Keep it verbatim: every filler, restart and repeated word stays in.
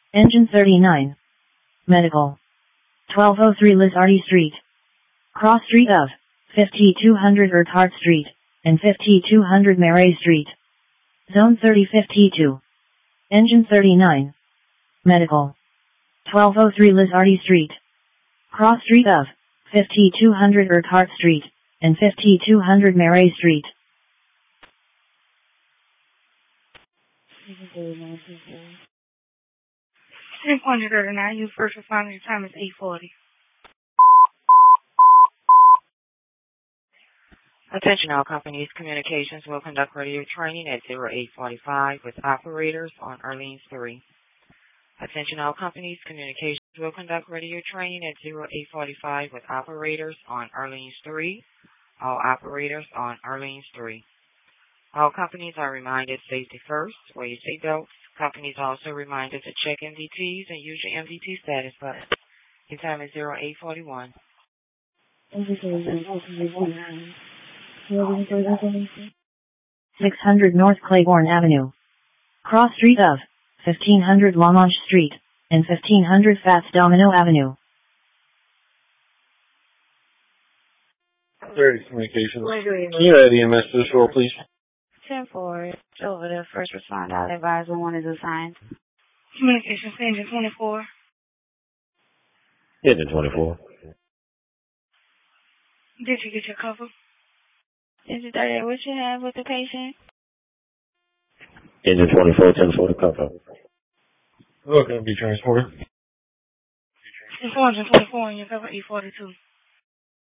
Engine thirty-nine. Medical. twelve oh three Lizardi Street. Cross street of fifty-two hundred Erthart Street and fifty-two hundred Marais Street. Zone thirty fifty-two. Engine thirty-nine. Medical. twelve oh three Lizardi Street. Cross street of fifty-two hundred Erthart Street and fifty-two hundred Marais Street. ten point thirty-nine, you first responder, your time is eight forty. Attention all companies, communications will conduct radio training at zero eight forty-five with operators on Orleans three. Attention all companies, communications will conduct radio training at zero eight forty-five with operators on Orleans three. All operators on Orleans three. All companies are reminded safety first, wear your seatbelts. Companies also reminded to check M D Ts and use your M D T status button. Your time is zero eight forty-one. six hundred North Claiborne Avenue. Cross street of fifteen hundred La Manche Street and fifteen hundred Fats Domino Avenue. thirty Communications. Can you add E M S to this roll, please? ten four. Over there. First responder. I'll advise when one is assigned. Communications, engine twenty-four. Engine twenty-four. Did you get your cover? Engine thirty-eight, what you have with the patient? Engine twenty-four, ten four to cover. Okay, be transported. It's four hundred twenty-four and your cover eight forty-two.